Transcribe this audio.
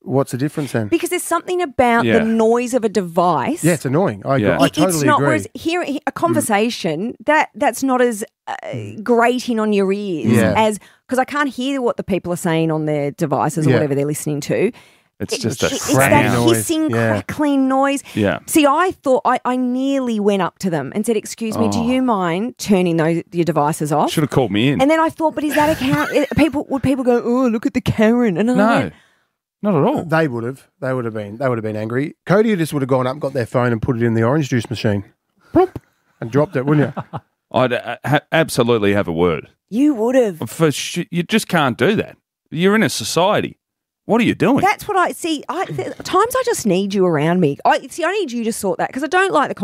What's the difference then? Because there's something about the noise of a device. Yeah, it's annoying. I totally it's not, agree. Whereas hearing a conversation, that's not as grating on your ears as, because I can't hear what the people are saying on their devices or whatever they're listening to. It's just a it's that hissing, crackling noise. Yeah. See, I thought I nearly went up to them and said, "Excuse me, do you mind turning your devices off?" Should have called me in. And then I thought, but is that a Karen? Would people go, "Oh, look at the Karen"? And I went, not at all. They would have. They would have been angry. Cody just would have gone up, got their phone, and put it in the orange juice machine, Plop, and dropped it, wouldn't you? I'd absolutely have a word. You would have. You just can't do that. You're in a society. What are you doing? That's what I see. Times I just need you around me. I need you to sort that because I don't like the